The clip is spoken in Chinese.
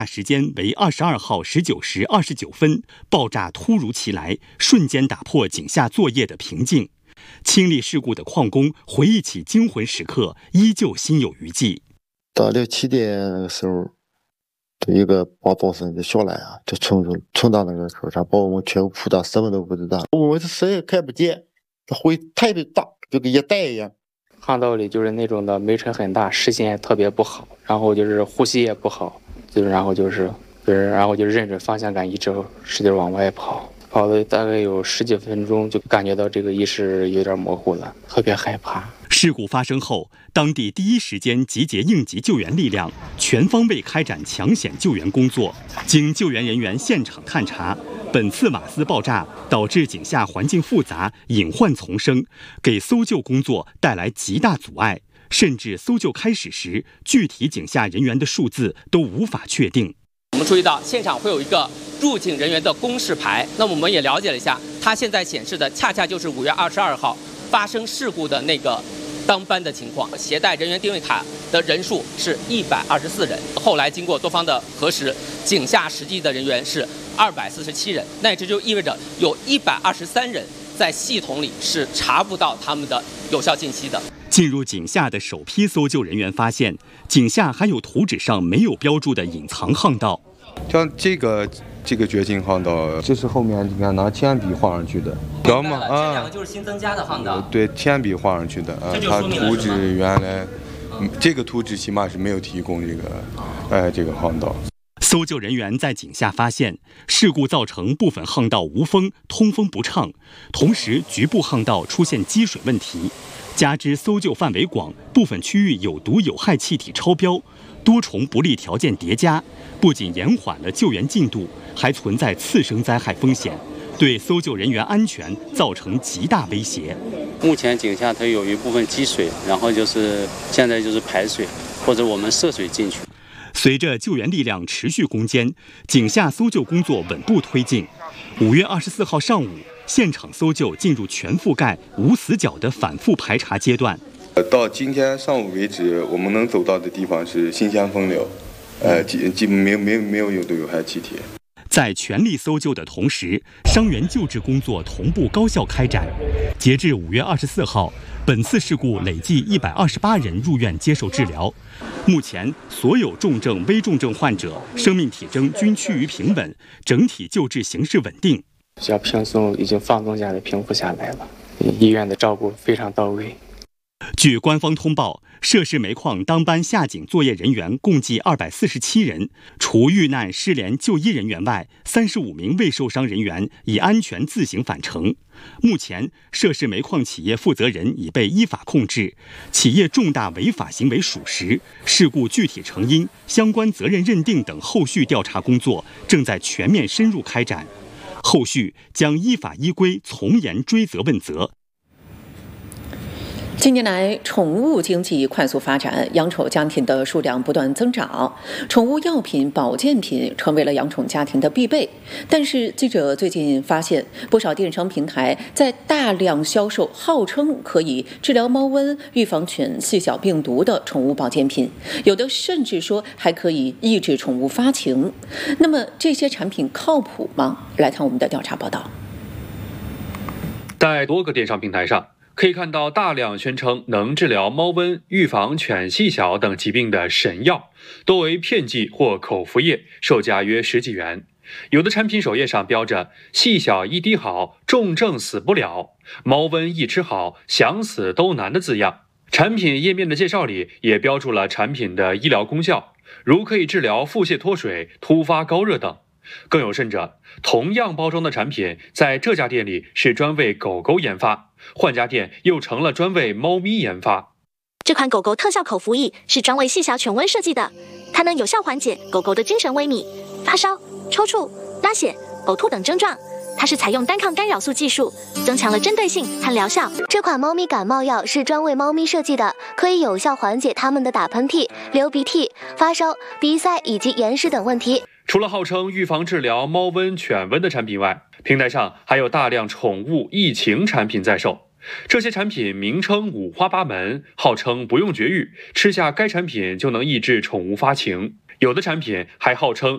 时间为22号19时29分，爆炸突如其来，瞬间打破井下作业的平静。亲历事故的矿工回忆起惊魂时刻，依旧心有余悸。 到6、7点的时候，就一个爆炸声就下来啊，就冲到那个车上，把我们全部扑倒，什么都不知道。我们谁也看不见，灰特别大，就跟一袋一样。 巷道里就是那种的煤尘很大，视线也特别不好，然后就是呼吸也不好，然后就是认准方向感，一直使劲往外跑，跑了大概有10几分钟，就感觉到这个意识有点模糊了，特别害怕。 事故发生后，当地第一时间集结应急救援力量，全方位开展抢险救援工作。经救援人员现场探查，本次瓦斯爆炸导致井下环境复杂、隐患丛生，给搜救工作带来极大阻碍，甚至搜救开始时，具体井下人员的数字都无法确定。 我们注意到现场会有一个入井人员的公示牌，那么我们也了解了一下，它现在显示的恰恰就是5月22号发生事故的那个当班的情况，携带人员定位卡的人数是124人。后来经过多方的核实，井下实际的人员是247人，那这就意味着有123人在系统里是查不到他们的有效信息的。 进入井下的首批搜救人员发现，井下还有图纸上没有标注的隐藏巷道。 像这个绝境巷道，这是后面你看拿铅笔画上去的，知道吗？ 这两个就是新增加的巷道。 对，铅笔画上去的啊。它图纸原来，这个图纸起码是没有提供这个巷道。 搜救人员在井下发现，事故造成部分巷道无风、通风不畅，同时局部巷道出现积水问题，加之搜救范围广，部分区域有毒有害气体超标，多重不利条件叠加，不仅延缓了救援进度，还存在次生灾害风险，对搜救人员安全造成极大威胁。 目前井下它有一部分积水，然后现在就是排水或者我们涉水进去。 随着救援力量持续攻坚，井下搜救工作稳步推进。5月24号上午，现场搜救进入全覆盖、无死角的反复排查阶段。 到今天上午为止，我们能走到的地方是新鲜风流，基本没有有毒有害气体。 在全力搜救的同时，伤员救治工作同步高效开展。截至5月24号，本次事故累计128人入院接受治疗。目前，所有重症、危重症患者生命体征均趋于平稳，整体救治形势稳定。 比较轻松，已经放松下来、平复下来了。医院的照顾非常到位。 据官方通报，涉事煤矿当班下井作业人员共计247人，除遇难失联就医人员外，35名未受伤人员已安全自行返程。目前，涉事煤矿企业负责人已被依法控制，企业重大违法行为属实，事故具体成因、相关责任认定等后续调查工作正在全面深入开展，后续将依法依规从严追责问责。 近年来，宠物经济快速发展，养宠家庭的数量不断增长，宠物药品、保健品成为了养宠家庭的必备。但是，记者最近发现，不少电商平台在大量销售号称可以治疗猫瘟、预防犬细小病毒的宠物保健品，有的甚至说还可以抑制宠物发情。那么，这些产品靠谱吗？来看我们的调查报道。 在多个电商平台上，可以看到大量宣称能治疗猫瘟、预防犬细小等疾病的神药，多为片剂或口服液，售价约10几元。有的产品首页上标着“细小一滴好，重症死不了，猫瘟一吃好，想死都难”的字样。产品页面的介绍里也标注了产品的医疗功效，如可以治疗腹泻脱水、突发高热等。更有甚者，同样包装的产品在这家店里是专为狗狗研发，换家店又成了专为猫咪研发。 这款狗狗特效口服液是专为细小犬瘟设计的，它能有效缓解狗狗的精神萎靡、发烧、抽搐、拉血、呕吐等症状。它是采用单抗干扰素技术，增强了针对性和疗效。 这款猫咪感冒药是专为猫咪设计的，可以有效缓解它们的打喷嚏、流鼻涕、发烧、鼻塞以及眼屎等问题。 除了号称预防治疗猫瘟、犬瘟的产品外，平台上还有大量宠物疫情产品在售。这些产品名称五花八门，号称不用绝育，吃下该产品就能抑制宠物发情。有的产品还号称